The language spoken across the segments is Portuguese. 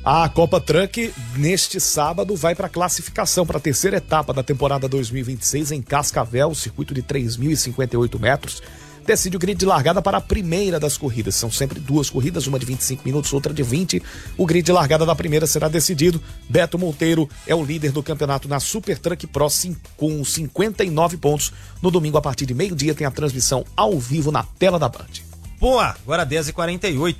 A Copa Truck, neste sábado, vai para a classificação para a terceira etapa da temporada 2026 em Cascavel, circuito de 3.058 metros. Decide o grid de largada para a primeira das corridas. São sempre duas corridas, uma de 25 minutos, outra de 20. O grid de largada da primeira será decidido. Beto Monteiro é o líder do campeonato na Super Truck Pro com 59 pontos. No domingo, a partir de meio-dia, tem a transmissão ao vivo na tela da Band. Boa, agora 10h48.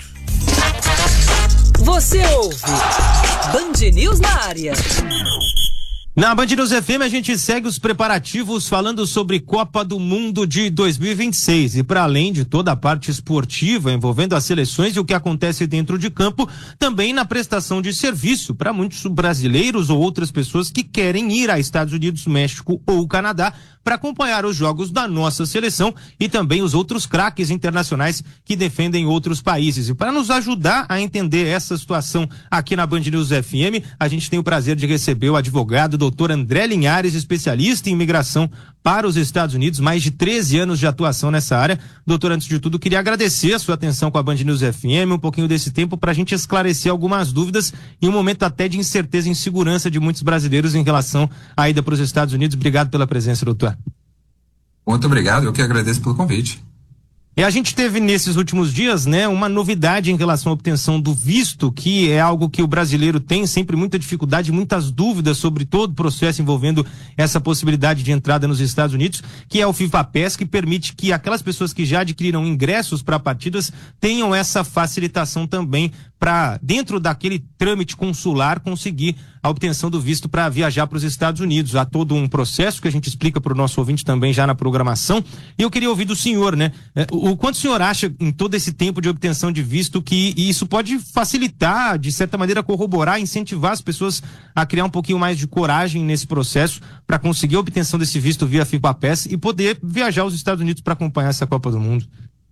Você ouve Band News na área. Na Band News FM a gente segue os preparativos falando sobre Copa do Mundo de 2026 e para além de toda a parte esportiva envolvendo as seleções e o que acontece dentro de campo, também na prestação de serviço para muitos brasileiros ou outras pessoas que querem ir a Estados Unidos, México ou Canadá para acompanhar os jogos da nossa seleção e também os outros craques internacionais que defendem outros países. E para nos ajudar a entender essa situação aqui na Band News FM, a gente tem o prazer de receber o advogado Dr. André Linhares, especialista em imigração para os Estados Unidos, mais de 13 anos de atuação nessa área. Doutor, antes de tudo, queria agradecer a sua atenção com a Band News FM, um pouquinho desse tempo para a gente esclarecer algumas dúvidas em um momento até de incerteza e insegurança de muitos brasileiros em relação à ida para os Estados Unidos. Obrigado pela presença, doutor. Muito obrigado, eu que agradeço pelo convite. E a gente teve nesses últimos dias, né, uma novidade em relação à obtenção do visto, que é algo que o brasileiro tem sempre muita dificuldade, muitas dúvidas sobre todo o processo envolvendo essa possibilidade de entrada nos Estados Unidos, que é o FIFA-PES, que permite que aquelas pessoas que já adquiriram ingressos para partidas tenham essa facilitação também para, dentro daquele trâmite consular, conseguir a obtenção do visto para viajar para os Estados Unidos. Há todo um processo que a gente explica para o nosso ouvinte também já na programação. E eu queria ouvir do senhor, né? O quanto o senhor acha, em todo esse tempo de obtenção de visto, que isso pode facilitar, de certa maneira, corroborar, incentivar as pessoas a criar um pouquinho mais de coragem nesse processo para conseguir a obtenção desse visto via FIFA-PES e poder viajar aos Estados Unidos para acompanhar essa Copa do Mundo?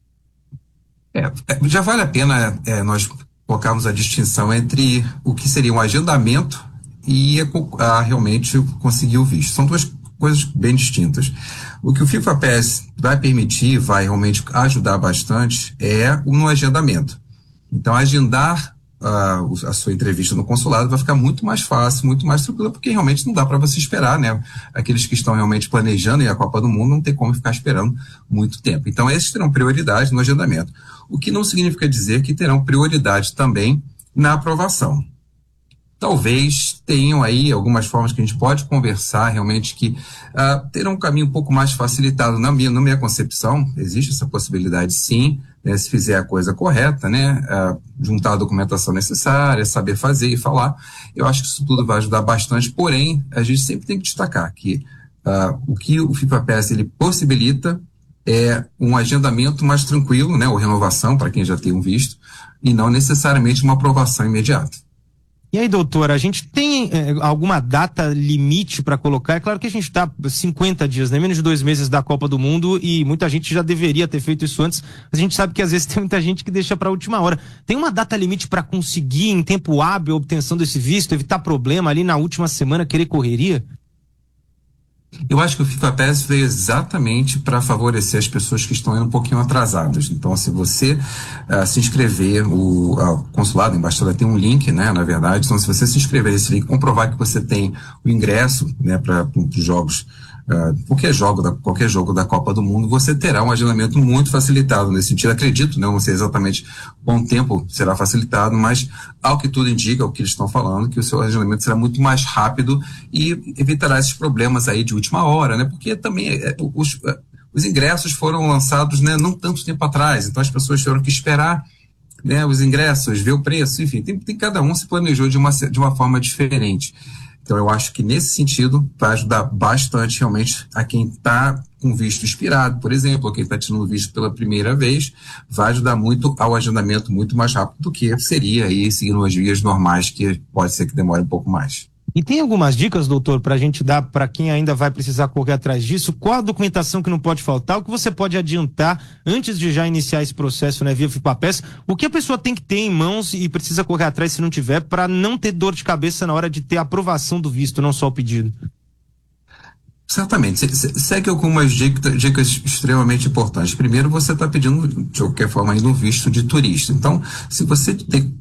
Já vale a pena nós colocarmos a distinção entre o que seria um agendamento e realmente conseguir o visto. São duas coisas bem distintas. O que o FIFA-PES vai permitir, vai realmente ajudar bastante, é no agendamento. Então, agendar a sua entrevista no consulado vai ficar muito mais fácil, muito mais tranquilo, porque realmente não dá para você esperar, né? Aqueles que estão realmente planejando ir à Copa do Mundo não tem como ficar esperando muito tempo. Então, esses terão prioridade no agendamento. O que não significa dizer que terão prioridade também na aprovação. Talvez tenham aí algumas formas que a gente pode conversar realmente que terão um caminho um pouco mais facilitado. Na minha concepção, existe essa possibilidade sim, né, se fizer a coisa correta, né, juntar a documentação necessária, saber fazer e falar. Eu acho que isso tudo vai ajudar bastante, porém, a gente sempre tem que destacar que o que o FIFA-PES ele possibilita é um agendamento mais tranquilo, né, ou renovação para quem já tem um visto, e não necessariamente uma aprovação imediata. E aí, doutora, a gente tem alguma data limite para colocar? É claro que a gente está 50 dias, né? Menos de 2 meses da Copa do Mundo e muita gente já deveria ter feito isso antes, mas a gente sabe que às vezes tem muita gente que deixa para a última hora. Tem uma data limite para conseguir, em tempo hábil, a obtenção desse visto, evitar problema ali na última semana, querer correria? Eu acho que o FIFA-PES veio exatamente para favorecer as pessoas que estão indo um pouquinho atrasadas. Então, se você se inscrever, o consulado, a embaixada tem um link, né, na verdade. Então, se você se inscrever nesse link, comprovar que você tem o ingresso, né, para os jogos, qualquer jogo da Copa do Mundo, você terá um agendamento muito facilitado nesse sentido. Acredito, não sei exatamente quanto tempo será facilitado, mas ao que tudo indica, o que eles estão falando, que o seu agendamento será muito mais rápido e evitará esses problemas aí de última hora, né? Porque também os ingressos foram lançados, né, não tanto tempo atrás, então as pessoas tiveram que esperar, né, os ingressos, ver o preço, enfim, tem cada um se planejou de uma forma diferente. Então, eu acho que nesse sentido vai ajudar bastante realmente a quem está com visto expirado, por exemplo, ou quem está tirando visto pela primeira vez, vai ajudar muito ao agendamento muito mais rápido do que seria aí seguindo as vias normais, que pode ser que demore um pouco mais. E tem algumas dicas, doutor, para a gente dar para quem ainda vai precisar correr atrás disso? Qual a documentação que não pode faltar? O que você pode adiantar antes de já iniciar esse processo, né, via FIFA-PES? O que a pessoa tem que ter em mãos e precisa correr atrás se não tiver, para não ter dor de cabeça na hora de ter a aprovação do visto, não só o pedido? Certamente. Segue algumas dicas extremamente importantes. Primeiro, você está pedindo, de qualquer forma, ainda um visto de turista. Então, se você tem